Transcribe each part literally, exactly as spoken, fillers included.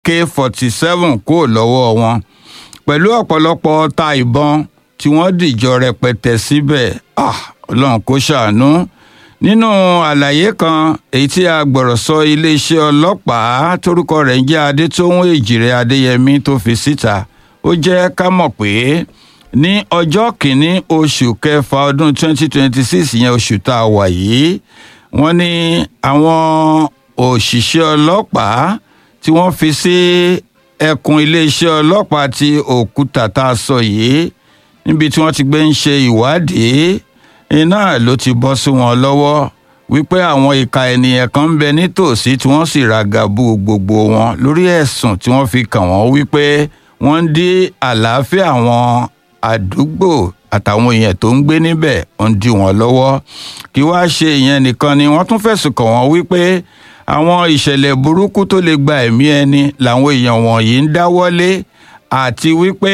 K forty-seven kúrò lọ́wọ́ wọn pẹ̀lú ọ̀pọ̀lọpọ̀ ọta ìbọn tí wọ́n dìjọ rẹpẹtẹ síbẹ̀. Ah, Ọlọ́run kó ṣàánú. Nínú àlàyé kan èyí tí agbọ̀rọ̀sọ iléeṣẹ́ ọlọ́pàá torúkọ rẹ̀ ń jẹ́ Adétóhùn Èjìrè Adéyẹmí tó fi síta, ó jẹ́ ká mọ̀ pé ní ọjọ́ kìíní oṣù kẹfà ọdún twenty twenty-six yẹn oṣù tá a wà yìí, wọ́n ní àwọn òṣìṣẹ́ ọlọ́pàá tí wọ́n fi sí ẹkùn iléeṣẹ́ ọlọ́pàá ti Òkúta tá a sọ yìí níbi tí wọ́n ti gbé ń ṣe ìwádìí iná ló ti bọ́ sí wọn lọ́wọ́ wípé àwọn ìka ènìyàn kan ń bẹ nítòsí tí wọ́n sì ràgàbù gbogbo wọn lórí ẹ̀sùn tí wọ́n fi kàn wọ́n wípé wọ́n ń dí àlàáfíà àwọn àdúgbò àtàwọn èèyàn tó ń gbé níbẹ̀ ń dí wọn lọ́wọ́. Kí wá ṣe ìyẹn nìkan ni wọ́n tún fẹ̀sùn kàn wọ́n wípé àwọn ìṣẹ̀lẹ̀ burúkú tó lè gba ẹ̀mí ẹni làwọn èèyàn wọ̀nyí ń dáwọ́lé àti wípé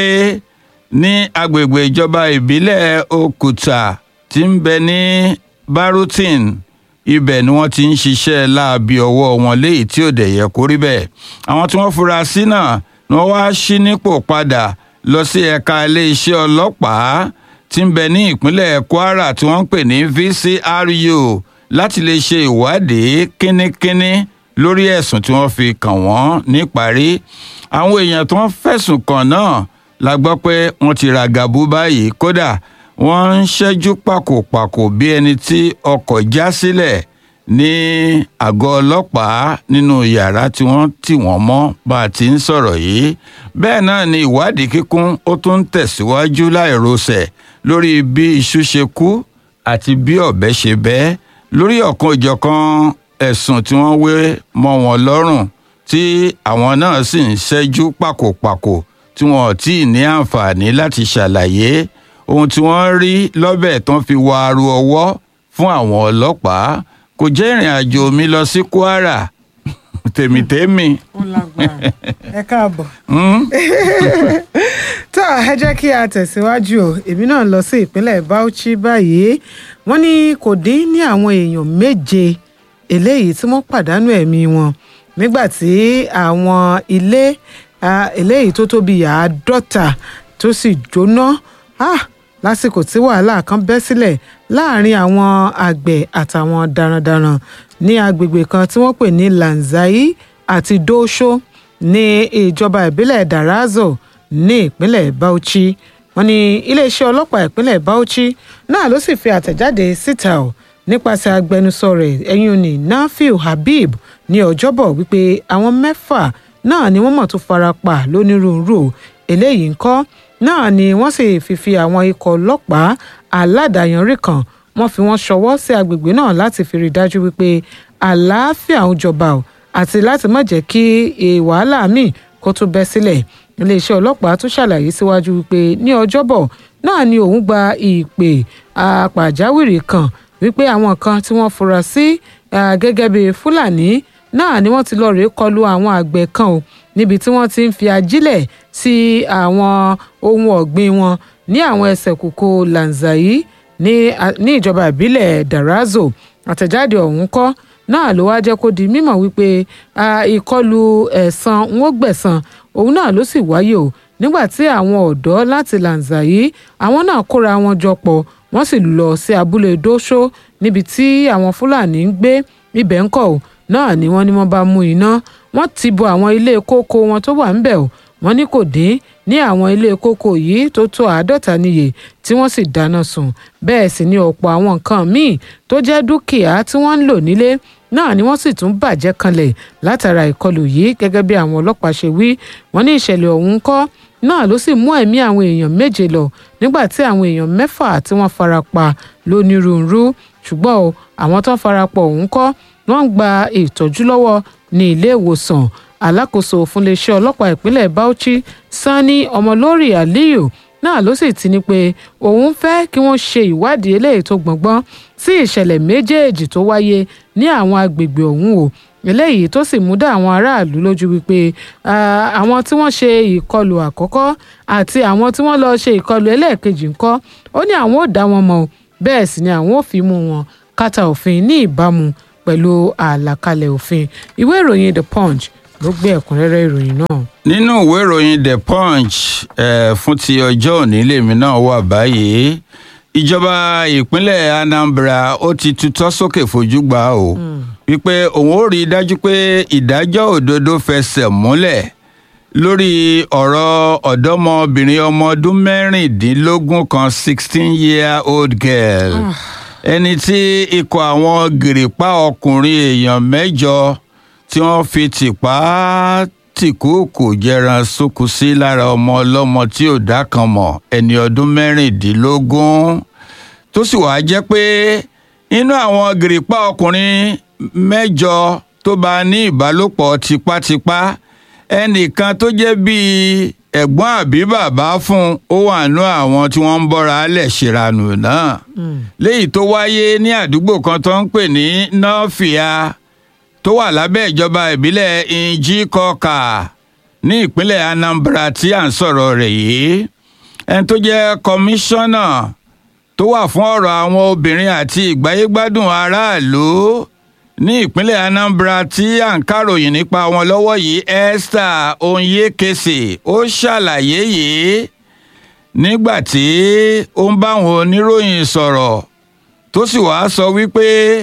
ní agbègbè ìjọba ìbílẹ̀ Òkúta tí ń bẹ ní Barutin, ibẹ̀ ni wọ́n ti ń ṣiṣẹ́ láabi ọwọ́ wọn léyìí tí ò dẹ̀ yẹ kó rí bẹ́ẹ̀. Àwọn tí wọ́n fura sí náà ni wọ́n wá ṣí nípò padà lọ sí ẹ̀ka iléeṣẹ́ ọlọ́pàá tí ń bẹ ní ìpínlẹ̀ Kwara tí wọ́n ń pè ní V C R U láti lè ṣe ìwádìí kínníkínní lórí ẹ̀sùn tí wọ́n fi kàn wọ́n níparí. Àwọn èèyàn tí wọ́n fẹ̀sùn kàn náà la gbọ́ pé wọ́n ti ràgàbù báyìí, kódà wọ́n ń ṣẹ́jú pàkòpàkò bí ẹni tí ọkọ̀ já sílẹ̀ ní àgọ́ ọlọ́pàá nínú yàrá tí wọ́n tì wọ́n mọ́ bá a ti ń sọ̀rọ̀ yìí. Bẹ́ẹ̀ náà ni ìwádìí kíkún ó tún ń tẹ̀síwájú láìrosẹ̀ lórí bí iṣu ṣe kú àti bí ọ̀bẹ ṣe bẹ́ lórí ọ̀kan òjọ̀kan ẹ̀sùn tí wọ́n wé mọ́ wọn lọ́rùn tí àwọn náà sì ń ṣẹ́jú pàkòpàkò tí wọn ò tí ì ní àǹfààní láti ṣàlàyé ohun tí wọ́n rí lọ́bẹ̀ tán fi wá aru ọwọ́ fún àwọn ọlọ́pàá. Kò jẹ́ ìrìn àjò mi lọ sí Kwara tèmítèmí. Ó lágbára. Ẹ káàbọ̀. Tó ẹ jẹ́ kí a tẹ̀síwájú o. Èmi náà lọ sí ìpínlẹ̀ Bauchi báyìí. Wọ́n ní kò dín ní àwọn èèyàn méje eléyìí tí wọ́n pàdánù ẹ̀mí wọn nígbà tí àwọn ilé eléyìí tó tó bíi àádọ́ta tó sì jóná lásìkò tí wàhálà kan bẹ́ sílẹ̀ láàrin àwọn àgbẹ̀ àtàwọn darandaran ní agbègbè kan tí wọ́n pè ní Lanzai àti Dosho ní ìjọba ìbílẹ̀ Darazo ní ìpínlẹ̀ Bauchi. Wọ́n ní iléeṣẹ́ ọlọ́pàá ìpínlẹ̀ Bauchi náà ló sì fi àtẹ̀jáde síta ọ̀ nípasẹ̀ agbẹnusọ rẹ̀ ẹ̀yìn òní Nafiu Habib ní ọjọ́bọ̀ wípé àwọn mẹ́fà náà ni wọ́n mọ̀ tó fara pa lónírúurú. Eléyìí ńkọ́ náà ni wọ́n sì fífi àwọn ikọ̀ ọlọ́pàá aládàáyanrí kan wọ́n fi wọ́n ṣọwọ́ sí agbègbè náà láti fi rí dájú wípé àlàáfíà ń jọba ọ̀ àti láti má jẹ́ kí wàhálà míì kó tó bẹ́ sílẹ̀. Iléeṣẹ́ ọlọ́pàá tún ṣàlàyé síwájú wípé ní ọjọ́bọ̀ náà ni òun gba ìpè pàjáwìrì kan wípé àwọn kan tí wọ́n fura sí gẹ́gẹ́ bí Fúlàní náà ni wọ́n ti lọ rèé kọlu àwọn àgbẹ̀ kan o níbi tí wọ́n ti ń fi ajílẹ̀ sí àwọn ohun ọ̀gbìn wọn ní àwọn ẹsẹ̀ kòkó Lanzai ní ní ìjọba ìbílẹ̀ Darazo. Àtẹ̀jáde ọ̀hún kọ́ náà ló wá jẹ́ kó di mímọ̀ wípé ìkọlù ẹ̀san ń ó gbẹ̀san òun náà ló sì wáyé o nígbà tí àwọn ọ̀dọ́ láti Lanzai àwọn náà kóra wọn jọ pọ̀ wọ́n sì lọ sí abúlé Dosho níbi tí àwọn Fúlàní ń gbé. Ibẹ̀ ńkọ́ o náà ni wọ́n ní wọ́n bá mú iná wọ́n ti bo àwọn ilé kókó wọn tó wà ńbẹ̀ o. Wọ́n ní kò dín ní àwọn ilé kókó yìí tó tó àádọ́ta níye tí wọ́n sì dáná sun. Bẹ́ẹ̀ sì ni ọ̀pọ̀ àwọn nǹkan míì tó jẹ́ dúkìá tí wọ́n ń lò nílé náà ni wọ́n sì tún bàjẹ́ kanlẹ̀ látara ìkọlù yìí gẹ́gẹ́ bí àwọn ọlọ́pàá ṣe wí. Wọ́n ní ìṣẹ̀lẹ̀ ọ̀hún kọ́ náà ló sì mú ẹ̀mí àwọn èèyàn méje lọ nígbà tí àwọn èèyàn mẹ́fà tí wọ́n fara pa lónírúurú. Ṣùgbọ́n o àwọn tó fara pa ọ̀hún kọ́ wọ́n ń gba ìtọ́jú lọ́wọ́ ní ilé ìwòsàn. Alákòóso fún iléeṣẹ́ ọlọ́pàá ìpínlẹ̀ Bauchi Sani Ọmọlórí Aliyu náà ló sì ti ní pé òun fẹ́ kí wọ́n ṣe ìwádìí eléyìí tó gbọ̀ngbọ́n sí ìṣẹ̀lẹ̀ méjèèjì tó wáyé ní àwọn agbègbè ọ̀hún o eléyìí tó sì mú dá àwọn aráàlú lójú wípé àwọn tí wọ́n ṣe ìkọlù àkọ́kọ́ àti àwọn tí wọ́n lọ ṣe ìkọlù ẹlẹ́ẹ̀kejì ńkọ́ ó ní àwọn ò dá wọn mọ̀ bẹ́ẹ̀ sì ni àwọn ò fi mú wọn kàtà òfin ní ìbámu pẹ̀lú àlàkalẹ̀ òfin. Ìwé ìròyìn The Punch ló gbé ẹ̀kúnrẹ́rẹ́ ìròyìn náà. nínú ìwé ìròyìn the punch eh, fún ti ọjọ́ òní lèmi náà wà báyìí ìjọba ìpínlẹ̀ Anambra ó ti tutọ́ sókè fojú gbà o wípé òun ó rí i dájú pé ìdájọ́ òdodo fẹsẹ̀ múlẹ̀ lórí ọ̀rọ̀ ọ̀dọ́mọbìnrin ọmọ ọdún mẹ́rìndínlógún kan sixteen year old girl ẹni tí ikọ̀ àwọn gìrìpá ọkùnrin èèyàn mẹ́jọ tí wọ́n fi tìpá tìkúùkù jẹran sókù sí lára ọmọ ọlọ́mọ tí ò dá kan mọ̀ ẹni ọdún mẹ́rìndínlógún tó sì wàá jẹ́ pé inú àwọn gìrìpá ọkùnrin mẹ́jọ tó bá ní ìbálòpọ̀ tipátipá ẹnìkan tó jẹ́ bíi ẹ̀gbọ́n àbí bàbá fún ó wà nú àwọn tí wọ́n ń bọ́ra lẹ̀ ṣèrànù náà léyìí tó wáyé ní àdúgbò kan tó ń pè ní nọ́fìà tó wà lábẹ́ ìjọba ìbílẹ̀ Njikọka ní ìpínlẹ̀ Anambra tí à ń sọ̀rọ̀ rẹ̀ yìí ẹni tó jẹ́ kọmíṣánná tó wà fún ọ̀rọ̀ àwọn obìnrin àti ìgbáyégbádùn aráàlú ní ìpínlẹ̀ Anambra tí à ń káròyìn nípa wọn lọ́wọ́ yìí Esther Onyekese ó ṣàlàyé yìí nígbà tí ó ń bá àwọn oníròyìn sọ̀rọ̀ tó sì wáá sọ wípé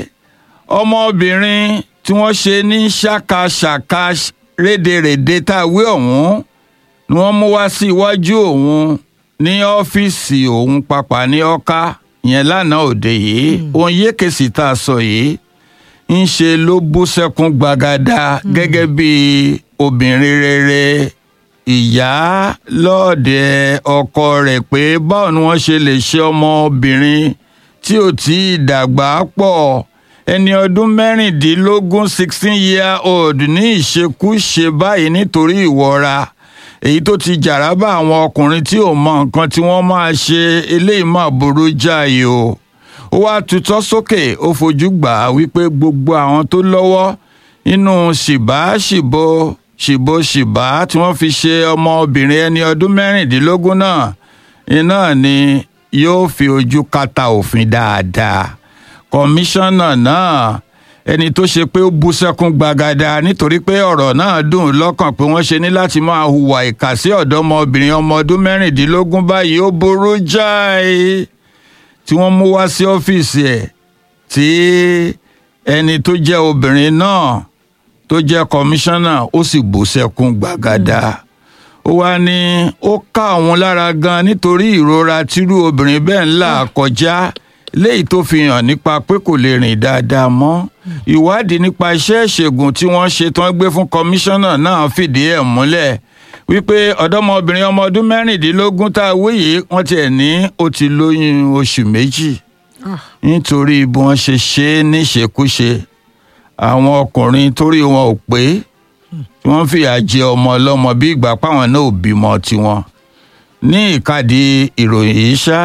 ọmọbìnrin tí wọ́n ṣe ní ṣàkàṣàkà rédèrèdè táwé ọ̀hún ni wọ́n mú wá sí iwájú òun ní ọ́fíìsì òun pàpà ní Ọ̀ká yẹn lánàá òde yìí Onyekese tá a sọ yìí ń ṣe ló bú sẹ́kún gbagada gẹ́gẹ́ bí obìnrin rere ìyá lọ́ọ̀dẹ ọkọ rẹ̀ pé báwo ni wọ́n ṣe lè ṣe ọmọbìnrin tí ò tí ì dàgbà pọ̀ ẹni ọdún mẹ́rìndínlógún sixteen year old ní ìṣekúṣe báyìí nítorí ìwọra èyí tó ti jàrábà àwọn ọkùnrin tí ò mọ nǹkan tí wọ́n máa ṣe eléyìí máa burú jáì o ó wá tutọ́ sókè ó fojú gbà á wípé gbogbo àwọn tó lọ́wọ́ nínú ṣìbáṣìbò ṣìbòṣìbá tí wọ́n fi ṣe ọmọbìnrin ẹni ọdún mẹ́rìndínlógún náà iná ni yóò fi ojú kàtà òfin dáadáa kọmíṣánná náà ẹni tó ṣe pé ó bú sẹ́kún gbagada nítorí pé ọ̀rọ̀ náà dùn lọ́kàn pé wọ́n ṣe ní láti máa hùwà ìkà sí ọ̀dọ́mọbìnrin ọmọ ọdún mẹ́rìndínlógún báyìí ó burú jáì tí wọ́n mú wá sí ọ́fíìsì ẹ̀ tí ẹni tó jẹ́ obìnrin náà tó jẹ́ kọmíṣánná ó sì bú sẹ́kún gbàgàdà ó wá ní ó ká òun lára gan nítorí ìrora tírú obìnrin bẹ́ẹ̀ ńlá kọjá léyìí tó fi hàn nípa pé kò lè rìn dáadáa mọ́ ìwádìí nípa iṣẹ́ ìṣègùn tí wọ́n ṣe tán gbé fún kọmíṣánná náà fìdí ẹ̀ múlẹ̀ wípé ọ̀dọ́mọbìnrin ọmọ ọdún mẹ́rìndínlógún tá a wí yìí wọ́n tiẹ̀ ní ó ti lóyún oṣù méjì nítorí bí wọ́n ṣe ṣe é níṣekúṣe àwọn ọkùnrin torí wọn ò pé tí wọ́n fìyà jẹ ọmọ ọlọ́mọ bí ìgbà páwọn náà ò bímọ tiwọn ní ìkádìí ìròyìn yìí ṣá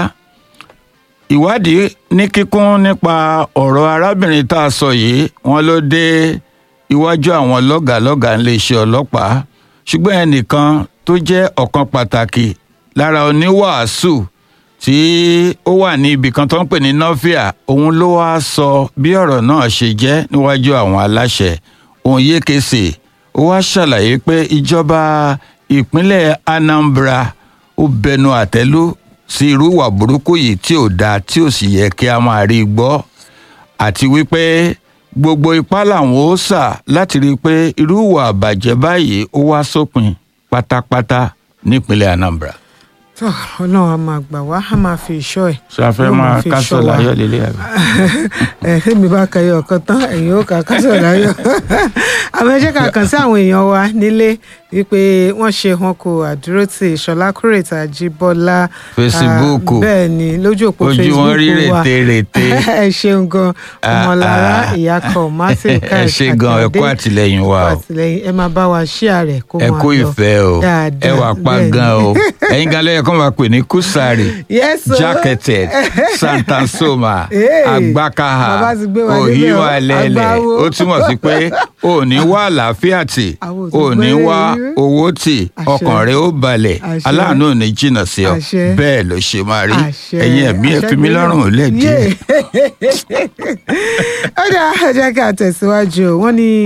ìwádìí ní kíkún nípa ọ̀rọ̀ arábìnrin tá a sọ yìí wọ́n ló dé iwájú àwọn lọ́gàálọ́gàá iléeṣẹ́ ọlọ́pàá ṣùgbọ́n ẹnìkan tó jẹ́ ọ̀kan pàtàkì lára oníwàásù tí ó wà ní ibì kan tó ń pè ní nọ́fíà òun ló wá sọ bí ọ̀rọ̀ náà ṣe jẹ́ níwájú àwọn aláṣẹ Onyekese ó wá ṣàlàyé pé ìjọba ìpínlẹ̀ Anambra ó bẹnu àtẹ́lù sí irú ìwà burúkú yìí tí ò dáa tí ò sì yẹ kí a máa rí gbọ́ àti wípé gbogbo ipá làwọn ó sà láti rí i pé irú ìwà àbàjẹ́ báyìí ó wá sópin pátápátá nípínlẹ̀ Anambra. tó Ọlọ́run a máa gbà wá a máa fi ìṣọ́ ẹ̀. ṣàfẹ́ máa kásọ̀ láyọ̀ lélẹ̀ àbí. ẹ ṣé mi bá kẹyọ ọ̀kan tán ẹ̀yin ó kà kásọ̀ láyọ̀. àmọ́ ẹ jẹ́ ká kàn sí àwọn èèyàn wa nílé wípé wọ́n ṣe wọn kò àdúró tí Ṣọlá Kúrètì Àjíbọ́lá fesibúùkù bẹ́ẹ̀ ni lójú òpó ojú wọn rí Facebook wa rètérètè ẹ ṣeun gan ọmọlára ìyàkọ Martin ẹ Kai ṣe gan ẹ kú àtìlẹ́yìn wa o àtìlẹ́yìn ẹ máa bá wa ṣíà rẹ̀ kó ẹ máa kú lọ ìfẹ́ o dáadáa, ẹ wà pa bẹ́ẹ̀ ni. gan o ẹ̀yin gan lẹ́yìn kan máa pè ní kùsàrì Yes, sir. jacketed santansoma Hey, agbákaha bàbá ti gbé wa débẹ̀ o, òhìwà lẹ́lẹ̀ agbáwo. ó túmọ̀ sí pé ò ní wá àlàáfíà tì Àwọn ò ti ò ní gbọ́ wá eré. owó tì Àṣẹ. ọkàn rẹ ó balẹ̀ Àṣẹ. aláàánú ò ní jìnnà sí ọ Àṣẹ. bẹ́ẹ̀ ló ṣe máa rí Àṣẹ. ẹ̀yin ẹ̀mí ẹ̀ fi mí Àṣẹ lọ́rùn gbé lẹ̀ náà. díẹ̀. Yeah. ó dáa ẹ jẹ́ ká tẹ̀síwájú o wọ́n ní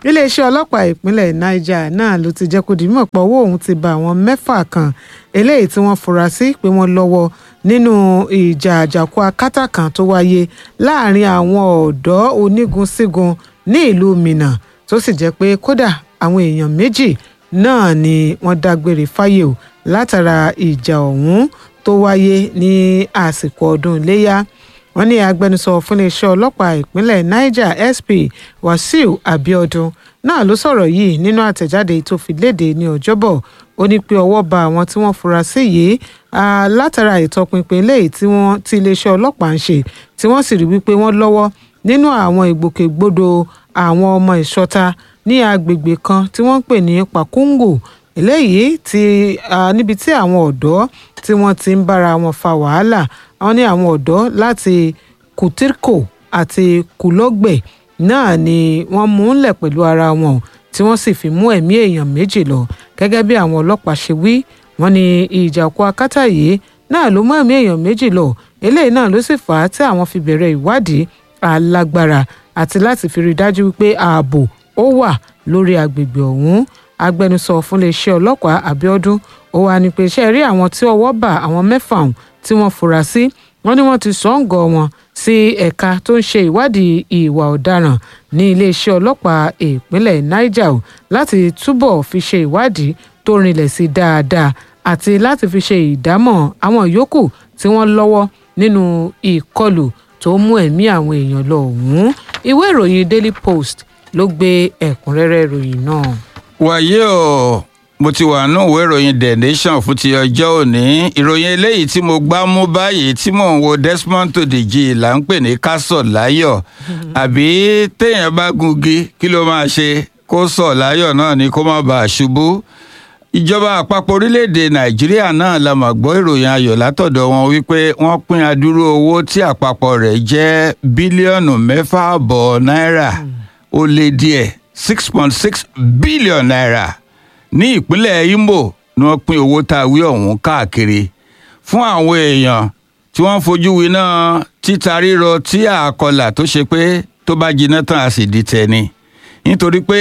iléeṣẹ́ ọlọ́pàá ìpínlẹ̀ Niger náà ló ti jẹ́ kó di mímọ̀ pé ọwọ́ òun ti bá àwọn mẹ́fà kan eléyìí tí wọ́n fura sí pé wọ́n lọ́wọ́ nínú ìjà àjàkú akátá kan tó wáyé láàrin àwọn ọ̀dọ́ onígun sígun ní ìlú Minna tó sì jẹ́ pé kódà àwọn èèyàn méjì náà ni wọ́n dágbére fáyé o látara ìjà ọ̀hún tó wáyé ní àsìkò ọdún iléyà. Wọ́n ní agbẹnusọ fún iléeṣẹ́ ọlọ́pàá ìpínlẹ̀ Niger S P Wasiu Abiodun náà ló sọ̀rọ̀ yìí nínú àtẹ̀jáde tó fi léde ní ọjọ́bọ̀. Ó ní pé ọwọ́ bá àwọn tí wọ́n fura sí yìí látara ìtọpinpin eléyìí tí wọ́n ti iléeṣẹ́ ọlọ́pàá ń ṣe tí wọ́n sì rí wípé wọ́n lọ́wọ́ nínú àwọn ìgbòkègbodò àwọn ọmọ ìṣọ̀ta ní agbègbè kan tí wọ́n ń pè ní Pakungu eléyìí tí níbi tí àwọn ọ̀dọ́ tí wọ́n ti ń bára wọn fa wàhálà. Wọ́n ní àwọn ọ̀dọ́ láti Kutirko àti Kulogbe náà ni wọ́n mú un lẹ̀ pẹ̀lú ara wọn tí wọ́n sì fi mú ẹ̀mí èèyàn méjì lọ. Gẹ́gẹ́ bí àwọn ọlọ́pàá ṣe wí, wọ́n ní ìjàkú akátá yìí náà ló mú ẹ̀mí èèyàn méjì lọ. Eléyìí náà ló sì fà á tí àwọn fi bẹ̀rẹ̀ ìwádìí alágbára àti láti fi rí dájú wípé ààbò ó wà lórí agbègbè ọ̀hún. Agbẹnusọ fún iléeṣẹ́ ọlọ́pàá Abiodun ó wá ní pé ṣe rí àwọn tí ọwọ́ bá àwọn mẹ́fà ọ̀hún tí wọ́n fura sí, wọ́n ní wọ́n ti sọ́ǹgọ̀ wọn sí ẹ̀ka tó ń ṣe ìwádìí ìwà ọ̀daràn ní iléeṣẹ́ ọlọ́pàá ìpínlẹ̀ Niger láti túbọ̀ fi ṣe ìwádìí tó rinlẹ̀ sí dáadáa àti láti fi ṣe ìdámọ̀ àwọn yòókù tí wọ́n lọ́wọ́ nínú ìkọlù tó mú ẹ̀mí àwọn èèyàn lọ ọ̀hún. Ìwé ìròyìn Daily Post ló gbé ẹ̀kúnrẹ́rẹ́ ìròyìn náà. wàyí o mo ti wà nù ìwé ìròyìn The Nation fún ti ọjọ́ òní. ìròyìn eléyìí tí mo gbá mú báyìí tí mò ń wo Desmond Tudeji là ń pè ní kásọ̀ láyọ̀ àbí téèyàn bá gungi kí ló máa ṣe kó sọ̀ láyọ̀ náà ni kó má bàa ṣubú. ìjọba àpapọ̀ orílẹ̀-èdè Nàìjíríà náà la mà gbọ́ ìròyìn ayọ̀ látọ̀dọ̀ wọn wípé wọ́n pín adúrú owó tí àpapọ̀ rẹ̀ jẹ́ bílíọ̀nù mẹ́fà àbọ̀ náírà ó lé díẹ̀ six point six billion naira ní ìpínlẹ̀ Imo ni wọ́n pín owó tá a wí ọ̀hún káàkiri fún àwọn èèyàn tí wọ́n fojú winá títa ríro tí àkọlà tó ṣe pé tó bá jiná tán a sì di tẹni nítorí pé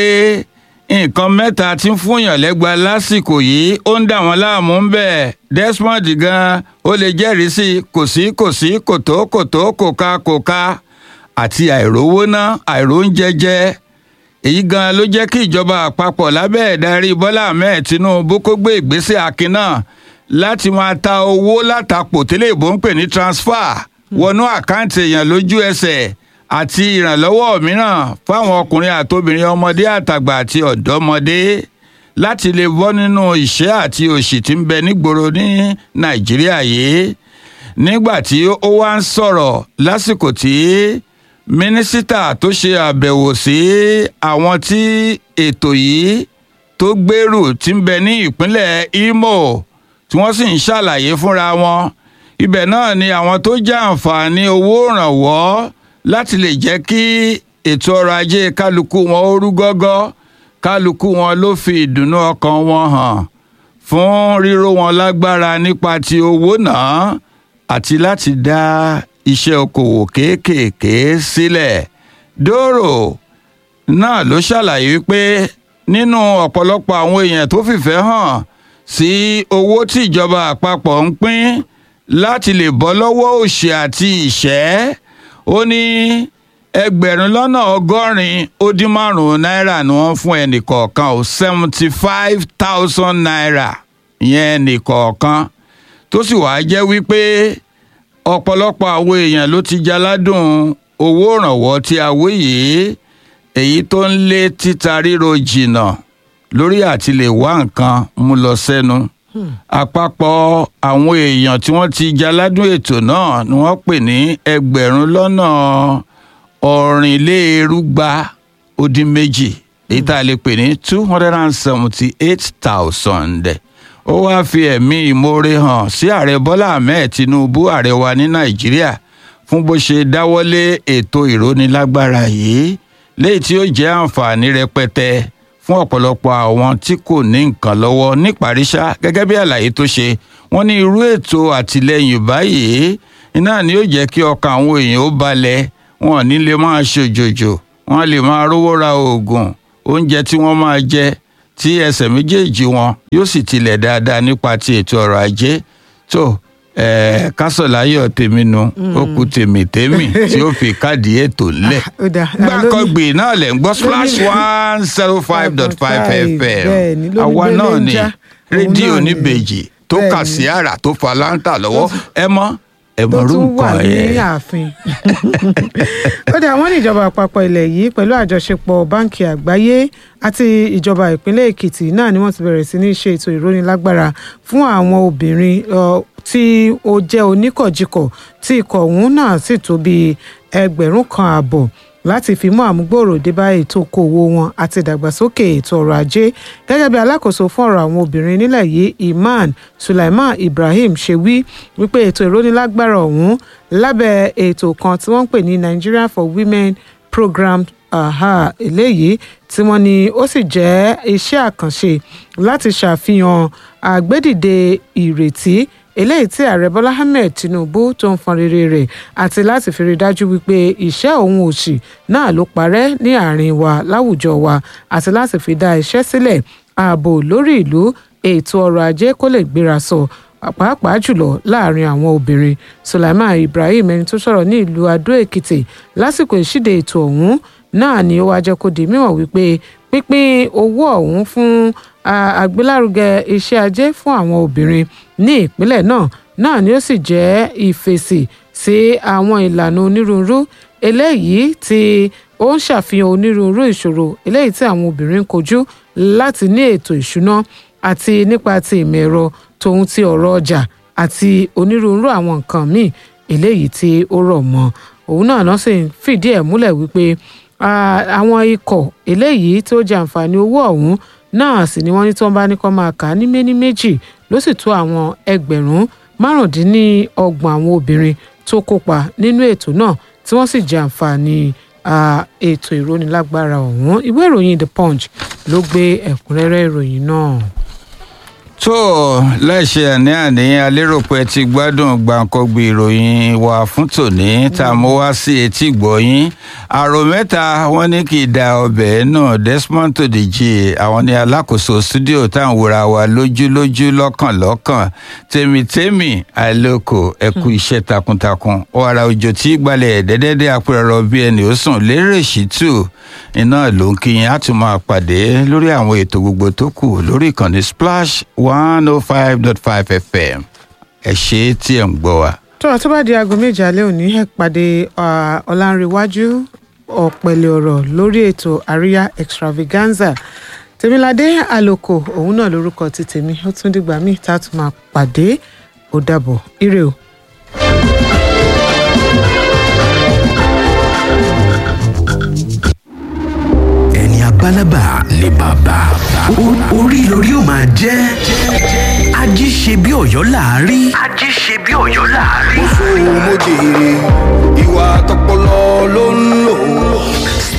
nǹkan mẹ́ta tí ń fúnyàn lẹ́gba lásìkò yìí ó ń dà wọ́n láàmú ń bẹ̀. Desmond gan ó lè jẹ́rìí sí kò sí kò sí kòtó kòtó kòká kòká àti àìrówó ná àìróúnjẹ jẹ. èyí gan ló jẹ́ kí ìjọba àpapọ̀ lábẹ́ ìdarí Bọ́lá Ahmed Tinubu kó gbé ìgbésẹ̀ akin náà láti máa ta owó látàpò tẹ́lẹ̀ ìbò ń pè ní transfer wọnú àkáǹtì èèyàn lójú ẹsẹ̀ àti ìrànlọ́wọ́ mìíràn fáwọn ọkùnrin àtobìnrin ọmọdé àtàgbà àti ọ̀dọ́mọdé láti lè bọ́ nínú ìṣẹ́ àti òṣì tí ń bẹ nígboro ní Nàìjíríà yìí. nígbà tí ó wá ń sọ̀rọ̀ lásìkò tí mínísítà tó ṣe àbẹ̀wò sí àwọn tí ètò yìí tó gbèrú tí ń bẹ ní ìpínlẹ̀ Imo tí wọ́n sì ń ṣàlàyé fúnra wọn, ibẹ̀ náà ni àwọn tó jẹ àǹfààní owó ìrànwọ́ láti lè jẹ́ kí ètò ọrọ̀ ajé kálukú wọn ó rú gọ́gọ́. kálukú wọn ló fi ìdùnnú ọkàn wọn hàn fún ríró wọn lágbára nípa ti owó náà àti láti dá iṣẹ́ okòwò kéékèèké sílẹ̀. Dóró náà ló ṣàlàyé wípé nínú ọ̀pọ̀lọpọ̀ àwọn èèyàn tó fìfẹ́ hàn sí owó tí ìjọba àpapọ̀ ń pín láti lè bọ́ lọ́wọ́ òṣì àti ìṣẹ́, ó ní ẹgbẹ̀rún lọ́nà ọgọ́rin ó dín márùn-ún náírà ni wọ́n fún ẹnìkọ̀ọ̀kan ò seventy five thousand naira ìyẹn ẹnìkọ̀ọ̀kan tó sì wáá jẹ́ wípé ọ̀pọ̀lọpọ̀ àwọn èèyàn ló ti jaládùn owó ìrànwọ́ tí a wí yìí, èyí tó ń lé títa ríro jìnnà lórí àti lè wá nǹkan mú lọ sẹ́nu. àpapọ̀ àwọn èèyàn tí wọ́n ti jaládùn ètò náà ni wọ́n pè ní ẹgbẹ̀rún lọ́nà ọ̀rìnlérúgba ó dín méjì èyí tá a lè pè ní two hundred and seventy eight thousand. ó wáá fi ẹ̀mí ìmoore hàn sí ààrẹ Bọ́lá Ahmed Tinubu ààrẹ wa ní Nàìjíríà fún bó ṣe dáwọ́lé ètò ìrónilágbára yìí léyìí tí ó jẹ́ àǹfààní rẹpẹtẹ fún ọ̀pọ̀lọpọ̀ àwọn tí kò ní nǹkan lọ́wọ́. níparíṣá gẹ́gẹ́ bí àlàyé tó ṣe, wọ́n ní irú ètò àtìlẹ́yìn báyìí iná ni yóò jẹ́ kí ọkàn àwọn èèyàn ó balẹ̀, wọn ní lè máa ṣòjòjò, wọn lè máa rówó ra oògùn, oúnjẹ tí wọ́n máa jẹ tí ẹsẹ̀ méjèèjì wọn yóò sì tilẹ̀ dáadáa nípa ti ètò ọrọ̀ ajé tó kásọ̀láyọ̀ tèmi nu ó kù tèmi tèmi tí ó fi káàdì ètò ńlẹ̀. gbàkọ́gbè náà lẹ̀ ń gbọ́ splash one zero five dot five f m àwa náà ni rédíò níbejì tó kà sí àrà tó fa láńtà lọ́wọ́ ẹ mọ́ ẹ̀mọ̀rú nǹkan ẹ̀. ó dé àwọn níjọba àpapọ̀ ilẹ̀ yìí pẹ̀lú àjọṣepọ̀ báńkì àgbáyé àti ìjọba ìpínlẹ̀ èkìtì náà ni wọ́n ti bẹ̀rẹ̀ sí ní ṣe ètò ìrónilágbára fún àwọn obìnrin tí ó jẹ́ oníkọ̀jikọ̀ tí ikọ̀ ọ̀hún náà sì tó bí ẹgbẹ̀rún kan ààbọ̀ láti fi mú àmúgbòòrò dé bá ètò okòwò wọn àti ìdàgbàsókè ètò ọrọ̀ ajé gẹ́gẹ́ bí alákòóso fún ọ̀rọ̀ àwọn obìnrin nílẹ̀ yìí Iman Sulaiman Ibrahim ṣe wí wípé ètò ìrónilágbára ọ̀hún lábẹ́ ètò kan tí wọ́n ń pè ní Nigeria for Women Program aha eléyìí tí wọ́n ní ó sì jẹ́ iṣẹ́ àkànṣe láti ṣàfihàn àgbédìde ìrètí eléyìí tí ààrẹ bọ́lá ahmed tinubu tó ń fọn rere rẹ̀ àti láti fi rí dájú wípé ìṣẹ́ òun òṣì náà ló parẹ́ ní àárín wa láwùjọ wa àti láti fi dá iṣẹ́ sílẹ̀ ààbò lórí ìlú ètò ọrọ̀ ajé kó lè gbéra sọ pàápàá jùlọ láàrin àwọn obìnrin. Sulaiman Ibrahim ẹni tó sọ̀rọ̀ ní ìlú Adó Èkìtì lásìkò ìṣíde ètò ọ̀hún náà ni ó wá jẹ́ kó di mímọ̀ wípé pínpín owó ọ̀hún fún àgbélárugẹ iṣẹ́ ajé fún àwọn obìnrin ní ìpínlẹ̀ náà náà ni ó sì jẹ́ ìfèsì sí àwọn ìlànà onírúurú eléyìí tí ó ń ṣàfihàn onírúurú ìṣòro eléyìí tí àwọn obìnrin ń kojú láti ní ètò ìṣúná àti nípa ti ìmọ̀ ẹ̀rọ tòun ti ọ̀rọ̀ ọjà àti onírúurú àwọn nǹkan míì eléyìí tí ó rọ̀ mọ́ òun náà náà sì ń fìdí ẹ̀ múlẹ̀ wípé àwọn ikọ̀ eléyìí tó jẹ àǹfààní owó ọ̀hún náà sì ni wọ́n ní tí wọ́n bá ní kó máa kà á ní méní méjì ló sì tó àwọn ẹgbẹ̀rún márùndínlọ́gbọ̀n àwọn obìnrin tó kópa nínú ètò náà tí wọ́n sì jẹ àǹfààní ètò ìrónilágbára ọ̀hún. Ìwé ìròyìn The Punch ló gbé ẹ̀kúnrẹ́rẹ́ ìròyìn náà. tó láìṣe àní-àní alérò pé ti gbádùn gbàǹkọ́gbì ìròyìn wa fún tòní tá a mú wá sí etí gbọ̀yìn àrò mẹ́ta wọ́n ní kì í da ọbẹ̀ náà Desmond Tudeji àwọn ní alákòóso studio táwọn wòra wa lójúlójú lọ́kànlọ́kàn tèmítèmí àìlóko ẹ̀kú iṣẹ́ takuntakun ọ̀rá òjò tí gbalẹ̀ dẹ́dẹ́dẹ́ apẹ̀rọ̀ bí ẹni ó sùn lérè ṣìtú iná ló ń kíyìn á tún máa pàdé lórí àwọn ètò gbogbo tó kù lórí ìkànnì Splash one oh five dot five F M ẹ ṣe tí ẹ ń gbọ́ wa. tó a tó bá di aago méje alẹ́ òní ẹ pàdé ọ̀làǹrẹ̀wájú ọ̀pẹ̀lẹ̀ ọ̀rọ̀ lórí ètò àríyá extravaganza tèmiládé àlòkò òun náà lórúkọ ti tèmi ó tún dìgbà míì tá a tún máa pàdé ó dàbọ̀ ire o. ẹni abálábà ni bàbá orí lórí ó máa jẹ́ ají ṣe bí Ọ̀yọ́ láàrí. ají ṣe bí Ọ̀yọ́ láàrí. mo sọ mo jèrè ìwà tọpọlọ ló ń lò.